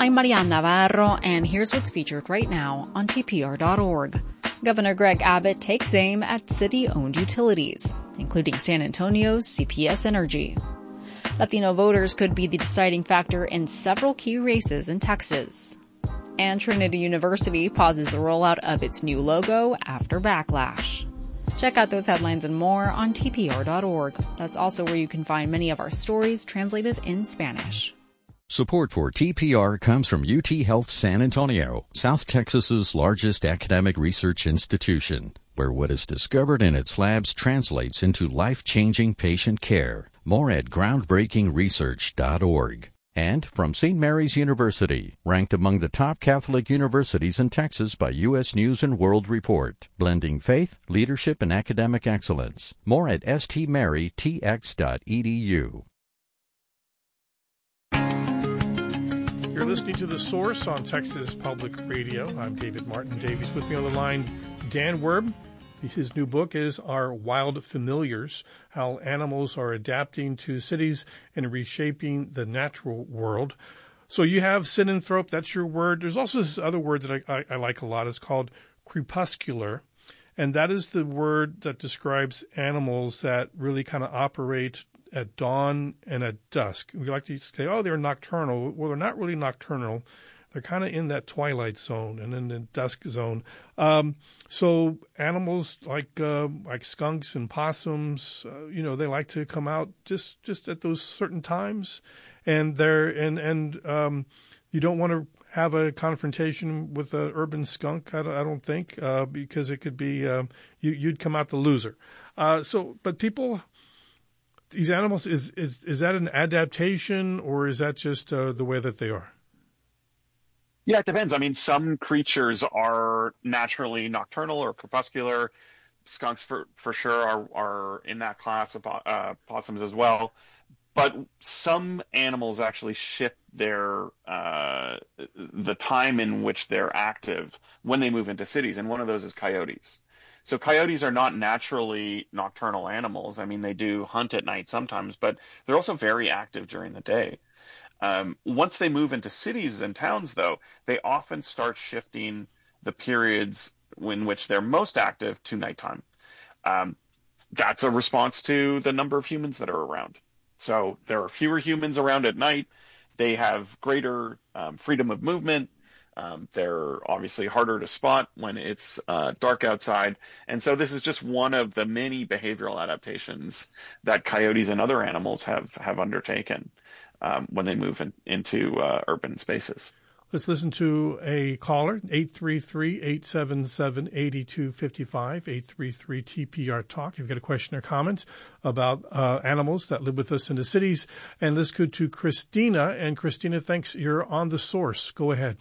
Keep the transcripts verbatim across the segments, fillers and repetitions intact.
I'm Marianne Navarro, and here's what's featured right now on T P R dot org. Governor Greg Abbott takes aim at city-owned utilities, including San Antonio's C P S Energy. Latino voters could be the deciding factor in several key races in Texas. And Trinity University pauses the rollout of its new logo after backlash. Check out those headlines and more on T P R dot org. That's also where you can find many of our stories translated in Spanish. Support for T P R comes from U T Health San Antonio, South Texas's largest academic research institution, where what is discovered in its labs translates into life-changing patient care. More at groundbreaking research dot org. And from Saint Mary's University, ranked among the top Catholic universities in Texas by U S News and World Report, blending faith, leadership, and academic excellence. More at s t mary t x dot e d u. You're listening to The Source on Texas Public Radio. I'm David Martin Davies. With me on the line, Dan Werb. His new book is Our Wild Familiars, How Animals Are Adapting to Cities and Reshaping the Natural World. So you have synanthrope, that's your word. There's also this other word that I, I, I like a lot. It's called crepuscular, and that is the word that describes animals that really kind of operate at dawn and at dusk. We like to say, oh, they're nocturnal. Well, they're not really nocturnal. They're kind of in that twilight zone and in the dusk zone. Um, so animals like uh, like skunks and possums, uh, you know, they like to come out just, just at those certain times, and they're and and um, you don't want to have a confrontation with an urban skunk. I don't, I don't think uh, because it could be uh, you, you'd come out the loser. Uh, so, but people. These animals, is, is is that an adaptation, or is that just uh, the way that they are? Yeah, it depends. I mean, some creatures are naturally nocturnal or crepuscular. Skunks, for, for sure, are, are in that class of uh, possums as well. But some animals actually shift their uh, the time in which they're active when they move into cities, and one of those is coyotes. So coyotes are not naturally nocturnal animals. I mean, they do hunt at night sometimes, but they're also very active during the day. Um, once they move into cities and towns, though, they often start shifting the periods in which they're most active to nighttime. Um, that's a response to the number of humans that are around. So there are fewer humans around at night. They have greater um, freedom of movement. Um, they're obviously harder to spot when it's uh, dark outside. And so this is just one of the many behavioral adaptations that coyotes and other animals have, have undertaken um, when they move in, into uh, urban spaces. Let's listen to a caller, eight three three, eight seven seven, eight two five five, eight three three T P R Talk. If you've got a question or comment about uh, animals that live with us in the cities. And let's go to Christina. And Christina, thanks. You're on The Source. Go ahead.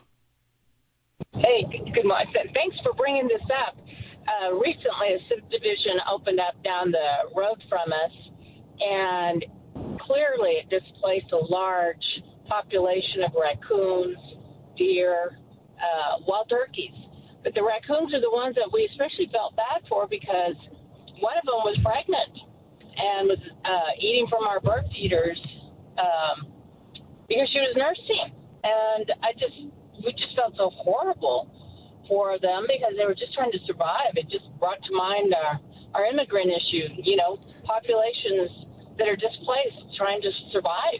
Hey, good morning. Thanks for bringing this up. Uh, recently, a subdivision opened up down the road from us, and clearly it displaced a large population of raccoons, deer, uh, wild turkeys. But the raccoons are the ones that we especially felt bad for because one of them was pregnant and was uh, eating from our bird feeders um, because she was nursing. And I just... we just felt so horrible for them because they were just trying to survive. It just brought to mind our, our immigrant issue, you know, populations that are displaced trying to survive.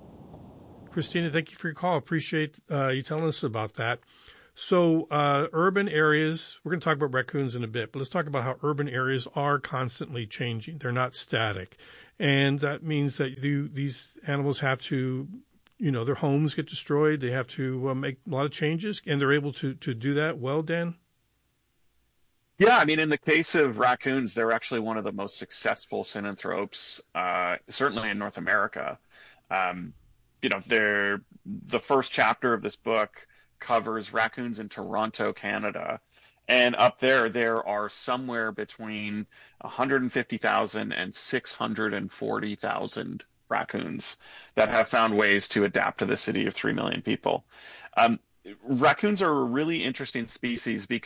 Christina, thank you for your call. Appreciate uh, you telling us about that. So uh, urban areas, we're going to talk about raccoons in a bit, but let's talk about how urban areas are constantly changing. They're not static. And that means that you, these animals have to, you know, their homes get destroyed. They have to uh, make a lot of changes, and they're able to, to do that well, Dan? Yeah, I mean, in the case of raccoons, they're actually one of the most successful synanthropes, uh, certainly in North America. Um, you know, they're, the first chapter of this book covers raccoons in Toronto, Canada. And up there, there are somewhere between one hundred fifty thousand and six hundred forty thousand raccoons that have found ways to adapt to the city of three million people. Um, raccoons are a really interesting species because